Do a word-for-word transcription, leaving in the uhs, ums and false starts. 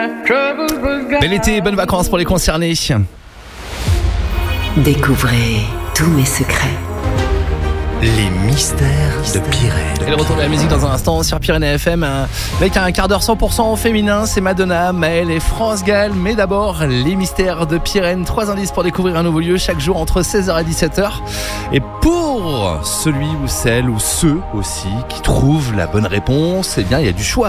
Bel été, bonnes vacances pour les concernés. Découvrez tous mes secrets. Les mystères de Pirenne. Et le retour de la musique dans un instant sur Pyrénées F M avec un quart d'heure cent pour cent féminin. C'est Madonna, Maëlle et France Gall. Mais d'abord, les mystères de Pirenne. Trois indices pour découvrir un nouveau lieu chaque jour entre seize heures et dix-sept heures. Et pour celui ou celle ou ceux aussi qui trouvent la bonne réponse, eh bien, il y a du choix.